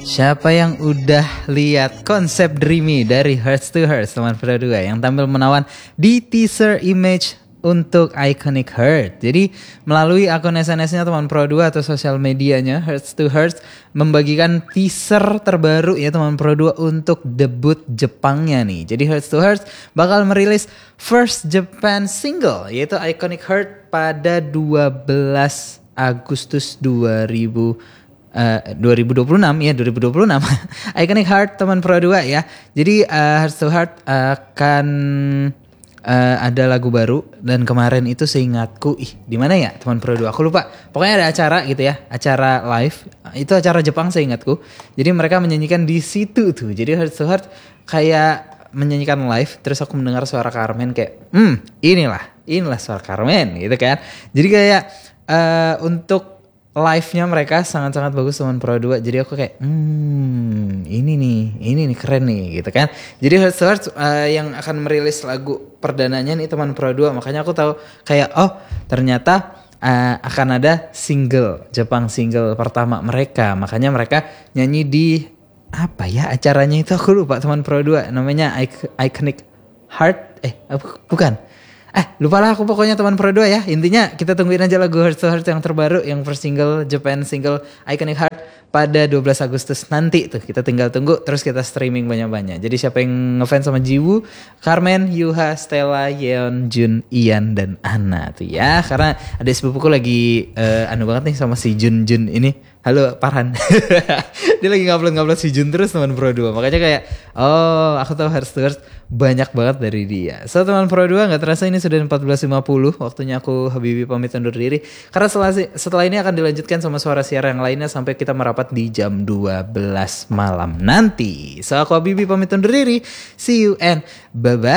Siapa yang udah lihat konsep Dreamy dari Hearts to Hearts teman Pro 2 yang tampil menawan di teaser image untuk Iconic Heart. Jadi melalui akun SNS-nya teman Pro 2 atau sosial medianya Hearts to Hearts membagikan teaser terbaru ya teman Pro 2 untuk debut Jepangnya nih. Jadi Hearts to Hearts bakal merilis first Japan single yaitu Iconic Heart pada 12 Agustus 2026 ya 2026 Iconic Heart teman Pro 2 ya. Jadi Hearts to Heart akan ada lagu baru dan kemarin itu seingatku di mana ya teman Pro 2 aku lupa. Pokoknya ada acara gitu ya, acara live. Itu acara Jepang seingatku. Jadi mereka menyanyikan di situ tuh. Jadi Hearts to Heart kayak menyanyikan live terus aku mendengar suara Carmen kayak inilah suara Carmen gitu kan. Jadi kayak untuk live-nya mereka sangat-sangat bagus teman Pro 2. Jadi aku kayak ini nih keren nih gitu kan. Jadi Hearts to Hearts yang akan merilis lagu perdananya nih teman Pro 2. Makanya aku tahu kayak ternyata akan ada single Jepang single pertama mereka. Makanya mereka nyanyi di apa ya acaranya itu aku lupa teman Pro 2. Namanya Iconic Heart bukan. Lupa lah aku pokoknya teman Pro 2 ya. Intinya kita tungguin aja lagu Hearts to Hearts yang terbaru, yang first single Japan single Iconic Heart pada 12 Agustus nanti tuh. Kita tinggal tunggu terus kita streaming banyak-banyak. Jadi siapa yang ngefans sama Jiwoo, Carmen, Yuha, Stella, Yeon, Jun, Ian dan Anna tuh ya. Karena ada sepupuku lagi banget nih sama si Jun ini. Halo Parhan. Dia lagi ngupload si Jun terus teman Pro 2. Makanya kayak aku tahu Hearts to Hearts banyak banget dari dia. So teman Pro 2 gak terasa ini sudah 14.50. Waktunya aku Habibie pamit undur diri. Karena setelah ini akan dilanjutkan sama suara siar yang lainnya sampai kita merapat di jam 12 malam nanti. So aku Habibie pamit undur diri. See you and bye-bye.